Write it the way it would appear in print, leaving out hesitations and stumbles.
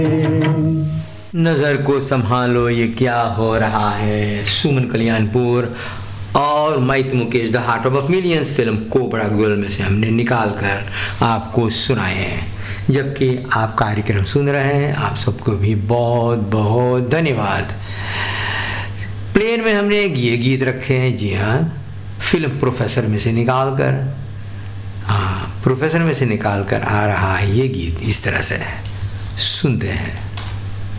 नज़र को संभालो, ये क्या हो रहा है। सुमन कल्याणपुर और might Mukesh the heart of millions film cobra girl में से हमने निकाल कर आपको सुनाए हैं। जबकि आप कार्यक्रम सुन रहे हैं, आप सबको भी बहुत बहुत धन्यवाद। प्लेन में हमने ये गीत रखे हैं, जी हाँ, फिल्म प्रोफेसर में से निकाल कर, हाँ प्रोफेसर में से निकाल कर आ रहा है ये गीत। इस तरह से सुनते हैं।